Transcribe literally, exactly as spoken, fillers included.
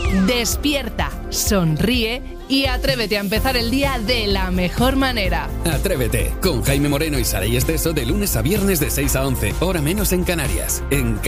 Despierta, sonríe y atrévete a empezar el día de la mejor manera. Atrévete, con Jaime Moreno y Saray Esteso de lunes a viernes de seis a once, hora menos en Canarias. En